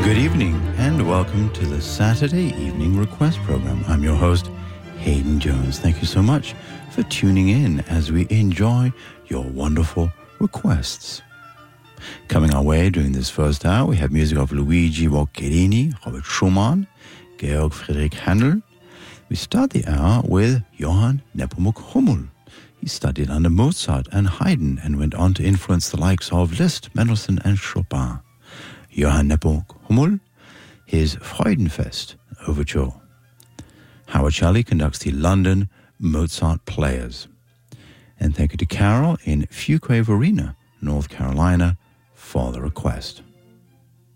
Good evening and welcome to the Saturday Evening Request Program. I'm your host, Hayden Jones. Thank you so much for tuning in as we enjoy your wonderful requests. Coming our way during this first hour, we have music of Luigi Boccherini, Robert Schumann, Georg Friedrich Handel. We start the hour with Johann Nepomuk Hummel. He studied under Mozart and Haydn and went on to influence the likes of Liszt, Mendelssohn and Chopin. Johann Nepomuk Hummel, his Freudenfest Overture. Howard Shelley conducts the London Mozart Players. And thank you to Carol in Fuquay-Varina, North Carolina, for the request.